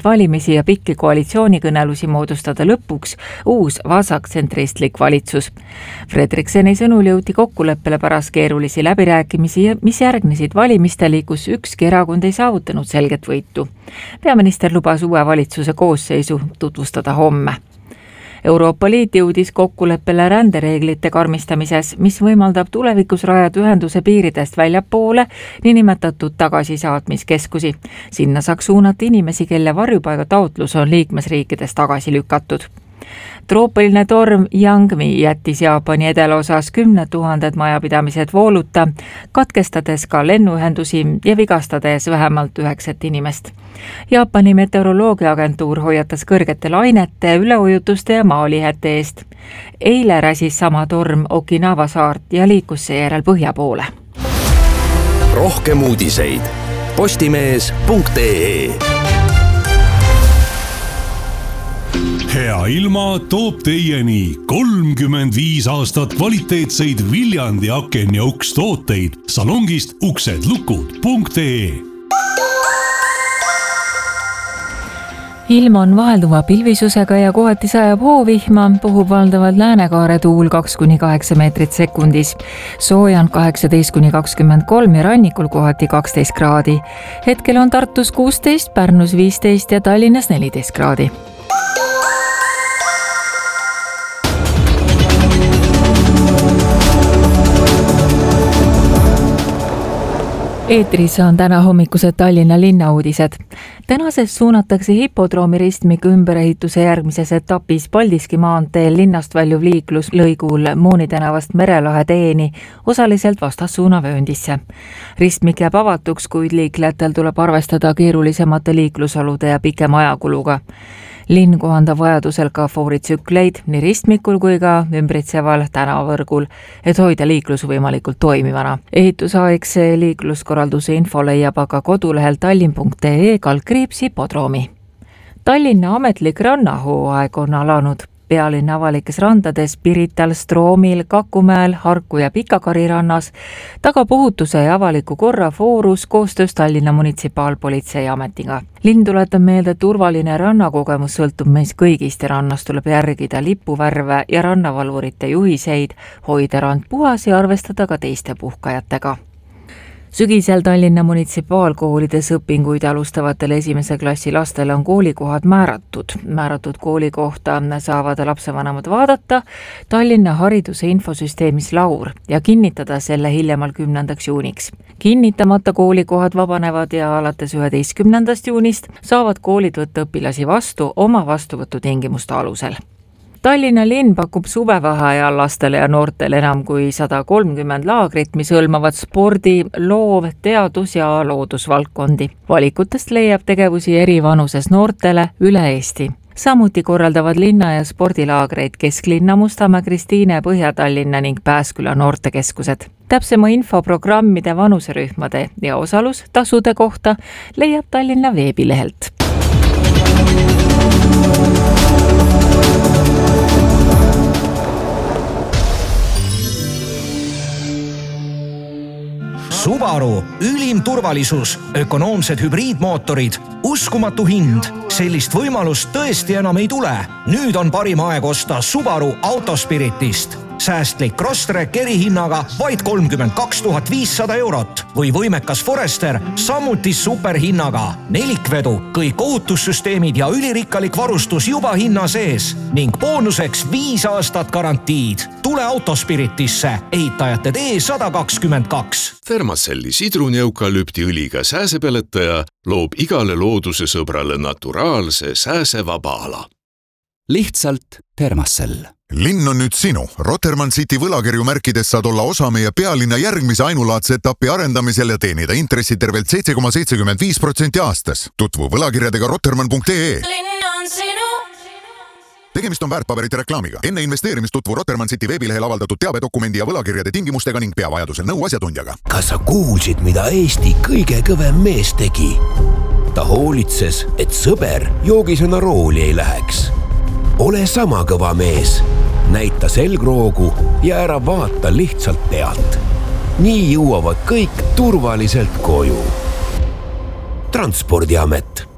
valimisi ja pikki koalitsioonikõnelusi moodustada lõpuks uus vasaktsentristlik valitsus. Fredrikseni sõnul jõuti kokkuleppele pärast keerulisi läbirääkimisi, mis järgnesid valimistele, kus ükski erakond ei saavutanud selget võitu. Peaminister lubas uue valitsuse koosseisu tutvustada homme. Euroopa Liit jõudis kokkuleppele rändereeglite karmistamises, mis võimaldab tulevikus rajada ühenduse piiridest väljapoole niinimetatud tagasisaatmiskeskusi. Sinna saaks suunata inimesi, kelle varjupaiga taotlus on liikmesriikides tagasi lükatud. Troopiline torm Yangmi jättis Jaapani edelaosas 10 000 majapidamised vooluta, katkestades ka lennuühendusi ja vigastades vähemalt 9 inimest. Jaapani meteoroloogiaagentuur hoiatas kõrgete lainete, üleujutuste ja maalihete eest. Eile räsis sama torm Okinawa saart ja liikus seejärel põhja poole. Rohkem uudiseid postimees.ee. Hea ilma toob teieni 35 aastat kvaliteetseid Viljandi aken- ja ukstooteid salongist uksedlukud.ee. Ilm on vahelduva pilvisusega ja kohati sajab hoovihma, puhub valdavalt läänekaare tuul 2–8 meetrit sekundis. Sooja on 18–23 ja rannikul kohati 12 kraadi. Hetkel on Tartus 16, Pärnus 15 ja Tallinnas 14 kraadi. Eetris on täna hommikused Tallinna linnauudised. Tänases suunatakse hipodroomi ristmiku ümberehituse järgmises etapis Paldiski maanteel linnast väljuv liiklus lõigul Mooni tänavast Merelahe teeni osaliselt vastassuunavööndisse. Ristmik jääb avatuks, kuid liiklejatel tuleb arvestada keerulisemate liiklusolude ja pikema ajakuluga. Linn kohandab vajadusel ka fooritsükleid nii ristmikul kui ka ümbritseval tänavavõrgul, et hoida liiklus võimalikult toimivana. Ehitusaegse liikluskorralduse info leiab aga kodulehel tallinn.ee/hipodroomi. Tallinna ametlik rannahooaeg on alanud. Pealinna avalikes randades Pirital, Stroomil, Kakumäel, Harku ja Pikakari rannas tagab ohutuse ja avaliku korra foorus koostöös Tallinna munitsipaalpolitsei ametiga. Linn tuletab meelde, et turvaline rannakogemus sõltub meist kõigist ja rannas tuleb järgida lipuvärve ja rannavalvurite juhiseid, hoida rand puhas ja arvestada ka teiste puhkajatega. Sügisel Tallinna munitsipaalkoolides õpinguid alustavatele 1. klassi lastele on koolikohad määratud. Määratud koolikohta saavad lapsevanemad vaadata Tallinna hariduse infosüsteemis Laur ja kinnitada selle hiljemal 10. juuniks. Kinnitamata koolikohad vabanevad ja alates 11. juunist saavad koolid võtta õpilasi vastu oma vastuvõtutingimuste alusel. Tallinna linn pakub suvevaheajal lastele ja noortele enam kui 130 laagrit, mis hõlmavad spordi, loov, teadus- ja loodusvaldkondi. Valikutest leiab tegevusi eri vanuses noortele üle Eesti. Samuti korraldavad linna- ja spordilaagreid Kesklinna, Mustamäe, Kristiine, Põhja-Tallinna ning Pääsküla noortekeskused. Täpsema info programmide vanuserühmade ja osalustasude kohta leiab Tallinna veebilehelt. Subaru, ülim turvalisus, ökonoomsed hübriidmootorid, uskumatu hind. Sellist võimalust tõesti enam ei tule. Nüüd on parim aeg osta Subaru Autospiritist. Säästlik Crosstrek erihinnaga vaid 32 500 eurot või võimekas Forester samuti superhinnaga. Nelikvedu, kõik ohutussüsteemid ja ülirikkalik varustus juba hinna sees ning boonuseks 5 aastat garantiid. Tule Autospiritisse, ehitajate tee 122. Thermacelli sidruneukalüptiõliga sääsepeletaja loob igale looduse sõbrale naturaalse sääsevaba ala. Lihtsalt Thermacell. Linn on nüüd sinu. Rotermann City võlakirju märkides saad olla osa meie pealinna järgmise ainulaadse etapi arendamisel ja teenida intressi tervelt 7,75% aastas. Tutvu võlakirjadega rotermann.ee. Linn on sinu. Tegemist on väärtpaberite reklaamiga. Enne investeerimist tutvu Rotermann City veebilehel avaldatud teabedokumendi ja võlakirjade tingimustega ning pea vajadusel nõu asjatundjaga. Kas sa kuulsid, mida Eesti kõige kõvem mees tegi? Ta hoolitses, et sõber joogisena rooli ei läheks. Ole sama kõva mees. Näita selgroogu ja ära vaata lihtsalt pealt. Nii jõuavad kõik turvaliselt koju. Transpordiamet.